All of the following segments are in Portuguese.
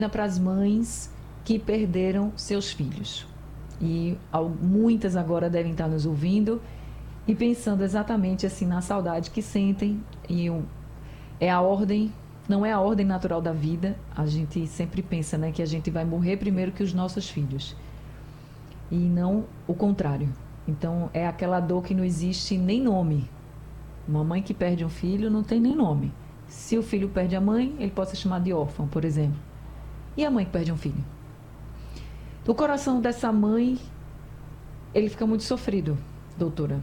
para as mães que perderam seus filhos. E muitas agora devem estar nos ouvindo e pensando exatamente assim na saudade que sentem. É a ordem, não é a ordem natural da vida. A gente sempre pensa, né, que a gente vai morrer primeiro que os nossos filhos. E não o contrário. Então é aquela dor que não existe nem nome. Uma mãe que perde um filho não tem nem nome. Se o filho perde a mãe, ele pode ser chamado de órfão, por exemplo. E a mãe que perde um filho? O coração dessa mãe, ele fica muito sofrido, doutora.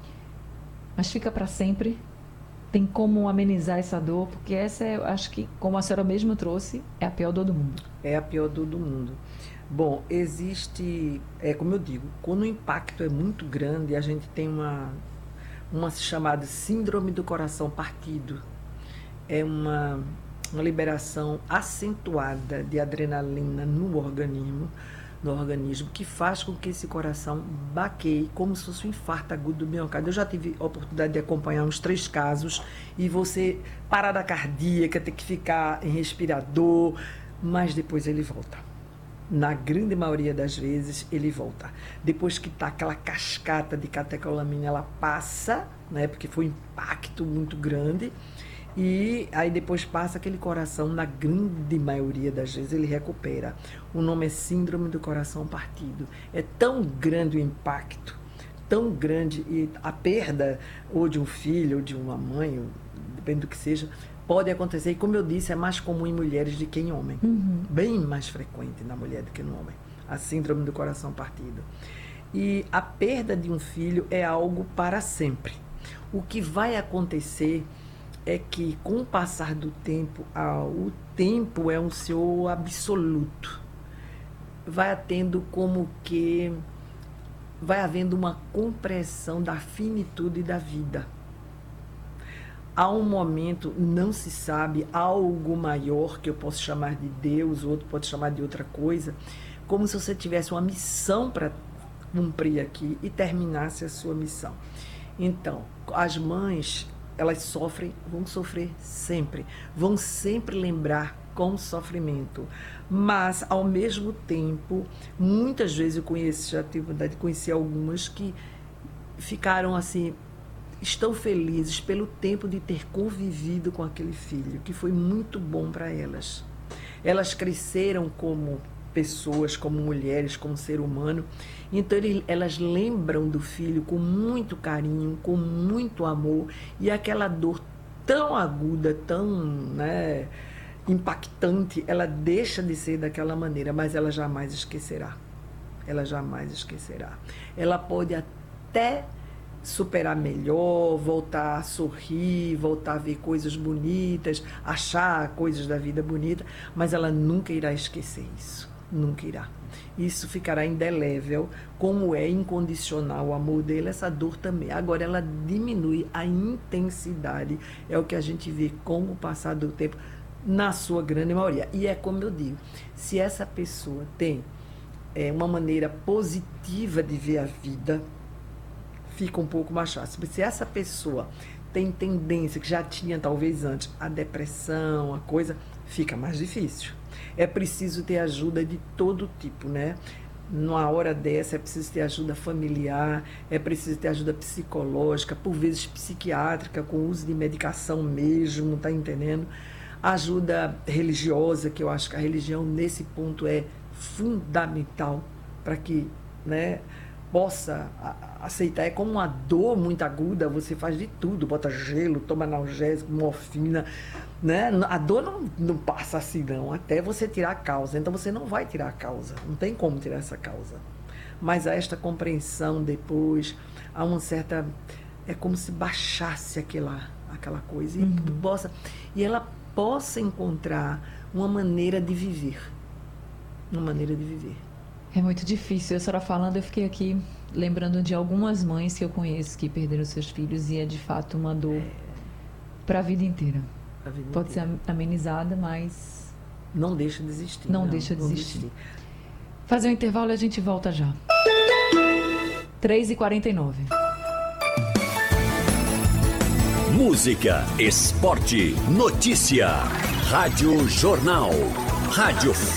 Mas fica para sempre. Tem como amenizar essa dor? Porque essa, acho que, como a senhora mesmo trouxe, é a pior dor do mundo. É a pior dor do mundo. Bom, existe, como eu digo, quando o impacto é muito grande, a gente tem uma chamada síndrome do coração partido. É uma liberação acentuada de adrenalina no organismo, que faz com que esse coração baqueie como se fosse um infarto agudo do miocárdio. Eu já tive a oportunidade de acompanhar uns 3 casos e você parada cardíaca, ter que ficar em respirador, mas depois ele volta. Na grande maioria das vezes ele volta. Depois que está aquela cascata de catecolamina, ela passa, né, porque foi um impacto muito grande. E aí depois passa aquele coração, na grande maioria das vezes ele recupera. O nome é síndrome do coração partido. É tão grande o impacto, tão grande, e a perda ou de um filho ou de uma mãe, depende do que seja, pode acontecer. E como eu disse, é mais comum em mulheres do que em homem. Bem mais frequente na mulher do que no homem. A síndrome do coração partido. E a perda de um filho é algo para sempre. O que vai acontecer é que, com o passar do tempo, o tempo é um senhor absoluto. Vai havendo uma compreensão da finitude da vida. Há um momento, não se sabe, algo maior, que eu posso chamar de Deus, o outro pode chamar de outra coisa, como se você tivesse uma missão para cumprir aqui e terminasse a sua missão. Então, as mães, elas vão sofrer sempre, vão sempre lembrar com sofrimento, mas ao mesmo tempo, muitas vezes já tive a oportunidade de conhecer algumas que ficaram assim, estão felizes pelo tempo de ter convivido com aquele filho, que foi muito bom para elas. Elas cresceram como pessoas, como mulheres, como ser humano. Então elas lembram do filho com muito carinho, com muito amor, e aquela dor tão aguda, tão, né, impactante, ela deixa de ser daquela maneira, mas ela jamais esquecerá. Ela jamais esquecerá. Ela pode até superar melhor, voltar a sorrir, voltar a ver coisas bonitas, achar coisas da vida bonita, mas ela nunca irá esquecer isso. Nunca irá. Isso ficará indelével, como é incondicional o amor dele, essa dor também. Agora ela diminui a intensidade, é o que a gente vê com o passar do tempo, na sua grande maioria. E é como eu digo, se essa pessoa tem uma maneira positiva de ver a vida, fica um pouco mais fácil. Mas se essa pessoa tem tendência, que já tinha talvez antes, a depressão, a coisa, fica mais difícil. É preciso ter ajuda de todo tipo, né? Numa hora dessa é preciso ter ajuda familiar, é preciso ter ajuda psicológica, por vezes psiquiátrica, com uso de medicação mesmo, tá entendendo? Ajuda religiosa, que eu acho que a religião nesse ponto é fundamental para que, né, possa aceitar. É como uma dor muito aguda, você faz de tudo, bota gelo, toma analgésico, morfina, né? A dor não passa assim não, até você tirar a causa. Então você não vai tirar a causa, não tem como tirar essa causa, mas há esta compreensão depois, há uma certa, é como se baixasse aquela coisa e ela possa encontrar uma maneira de viver. É muito difícil. A senhora falando, eu fiquei aqui lembrando de algumas mães que eu conheço que perderam seus filhos, e é de fato uma dor para a vida inteira. Pode ser amenizada, mas não deixa de existir. Não deixa de existir. Fazer um intervalo e a gente volta já. 3h49. Música, esporte, notícia. Rádio Jornal. Rádio